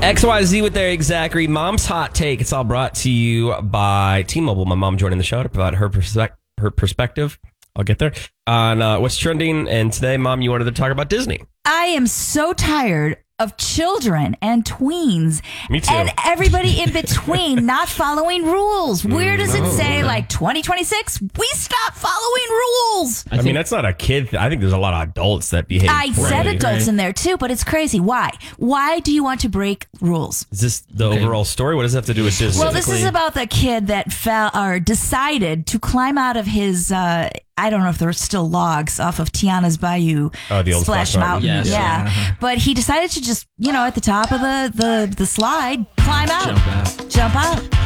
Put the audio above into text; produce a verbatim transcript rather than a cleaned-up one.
X Y Z with Eric Zachary. Mom's Hot Take. It's all brought to you by T-Mobile. My mom joining the show to provide her, perspe- her perspective. I'll get there. On uh, what's trending. And today, Mom, you wanted to talk about Disney. I am so tired of children and tweens Me too. and everybody in between not following rules. Where does it say, like, twenty twenty-six, we stop following rules? I, I mean, that's not a kid. Th- I think there's a lot of adults that behave I poorly. said adults in there, too, but it's crazy. Why? Why do you want to break rules? Is this the overall story? What does it have to do with Disney? Well, this is about the kid that fell or decided to climb out of his, uh, I don't know if there were still logs off of Tiana's Bayou Oh, the old Splash Splash Mountain. Mountain. Yes. Yeah. Yeah. But he decided to just, you know, at the top of the, the, the slide, climb out. Jump out. Jump out.